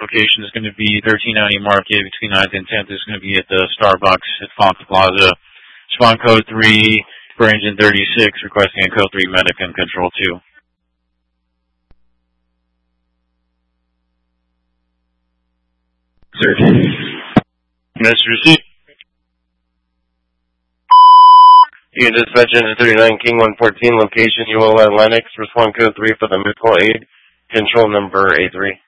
location is going to be 1390 Market between 9th and 10th. Is going to be at the Starbucks at Fonta Plaza. Spawn code 3 for engine 36, requesting a code 3 medic and control 2. Mr. Receipt. You dispatch engine 39, King 114, location UOL Lennox, respond code 3 for the medical aid, control number A3.